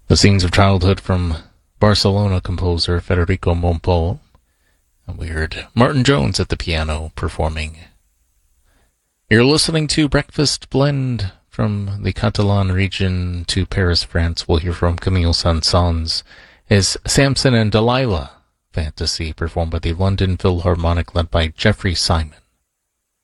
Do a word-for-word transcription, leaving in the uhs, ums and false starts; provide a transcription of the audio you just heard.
The Scenes of Childhood from Barcelona composer Federico Mompou. And we heard Martin Jones at the piano performing. You're listening to Breakfast Blend from the Catalan region to Paris, France. We'll hear from Camille Saint-Saëns is Samson and Delilah Fantasy, performed by the London Philharmonic led by Jeffrey Simon.